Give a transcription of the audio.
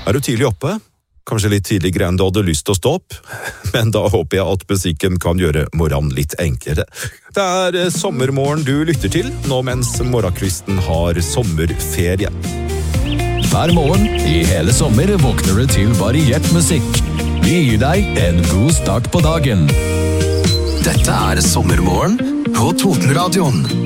du tidlig oppe? Kanskje litt tidligere enn du hadde lyst til å stå opp? Men da håper jeg at musikken kan gjøre morgenen litt enklere. Det sommermorgen du lytter til, nå mens morgenkvisten har sommerferie. Hver morgen i hele sommer våkner du til variert musikk. Vi gir deg en god start på dagen. Dette Sommermorgen på Totenradioen.